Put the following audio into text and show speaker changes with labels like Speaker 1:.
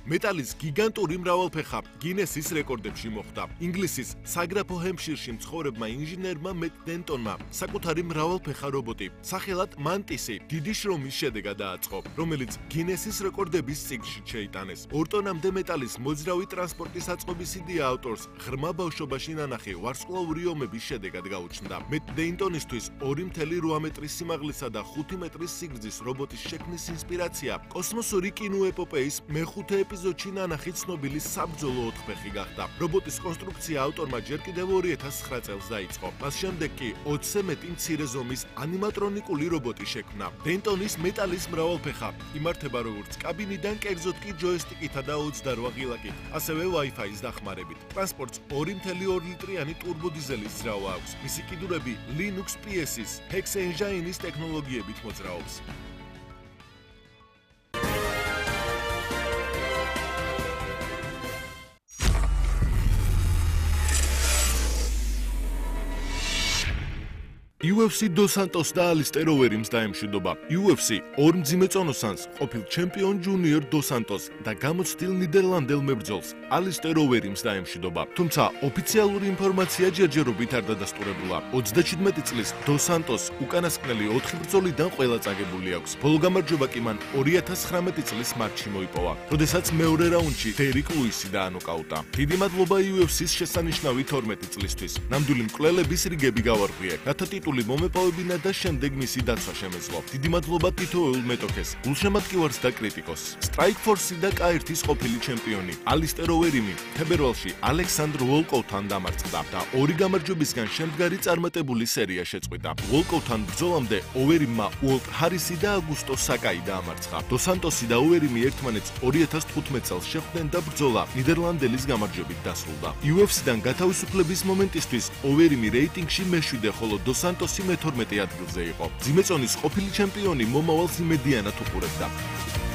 Speaker 1: მეტალის გიგანტური მრავალფეხა გინესის რეკორდებში მოხვდა. ინგლისის საგრაფო ჰემპშირში მცხოვრებმა ინჟინერმა მეტ დენტონმა საკუთარი მრავალფეხა რობოტი, სახელად მანტისი, დიდი შრომის შედეგად დააწყო, რომელიც გინესის რეკორდების წიგნში შეიტანეს. 2 ტონამდე მეტალის მოძრავი ტრანსპორტის აწყობის იდეა ავტორს ღრმა ბავშვობაში ნანახი ვარსკვლავური ომების შედეგად გაუჩნდა. მეტ დენტონისთვის 2.8 მეტრის სიმაღლისა და 5 მეტრის სიგრძის რობოტის შექმნის ინსპირაცია კოსმოსური კინოეპოპეის მეხუთე ეპიზოდში ნანახი ცნობილი საბრძოლო ოთხფეხი გახდა. რობოტის კონსტრუქცია ავტორმა ჯერ კიდევ 2009 წელს დაიწყო. მას შემდეგ კი 20-ზე მეტი მცირე ზომის ანიმატრონიკული რობოტი შექმნა. დენტონის მეტალის მრავალფეხა იმართება როგორც კაბინიდან, კერძოდ კი ჯოისტიკითა და 28 ღილაკით, ასევე Wi-Fi-ის დახმარებით. ტრანსპორტს 2.2 ლიტრიანი ტურბოდიზელის ძრავა აქვს. მისი კიდურები Linux PS-ის Hex Engine-ის ტექნოლოგიებით მოძრაობს. UFC dos Santos და Alistair Overeem's დაემშვიდობა. UFC ორ მძიმე წონოსანს, ყოფილ ჩემპიონ ჯუნიორ dos Santos და გამოცდილ ნიდერლანდელ მებრძოლს Alistair Overeem's დაემშვიდობა. თუმცა ოფიციალური ინფორმაცია ჯერჯერობით არ დადასტურებულა. 27 წლის dos Santos უკანასკნელი 4 ბრძოლიდან ყველა წაგებული აქვს. ბოლო გამარჯვება კი მან 2019 წლის მარტში მოიპოვა, როდესაც მეორე რაუნდში დერიკ ლუისი დაანოკაუტა. დიდი მადლობა UFC-ს შესანიშნავი 12 წლისთვის. ნამდვილი მკვლელების რიგები გავარღვიე, რათა ტიტული მომეპოვებინა და შემდეგ მისი დაცვა შემეძლო. დიდი მადლობა თითოეულ მეტოქეს, გულშემატკივარს და კრიტიკოსს. Strikeforce-ი და K1-ის ყოფილი ჩემპიონი Alistair Overeem თებერვალში ალექსანდრ ვოლკოვთან დამარცხდა და 2 გამარჯვებისგან შემდგარი წარმატებული სერია შეწყვიტა. ვოლკოვთან ბრძოლამდე Overeem-მა უოლტ ჰარისი და აგუსტო საკაი დაამარცხა. dos Santos-ი და Overeem ერთმანეთს 2015 წელს შეხვდნენ და ბრძოლა ნიდერლანდელის გამარჯვებით დასრულდა. UFC-დან გათავისუფლების მომენტისთვის Overeem რეიტინგში მე-7, ხოლო dos Santos-ი მე-12 ადგილზე იყო. ძიმე წონის ყოფილი ჩემპიონი მომავალს იმედიანად უყურებდა.